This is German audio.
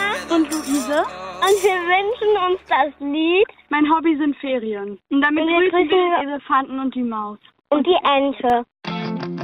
und Luise. Und wir wünschen uns das Lied. Mein Hobby sind Ferien. Und damit grüßen wir den Elefanten und die Maus. Und die Ente.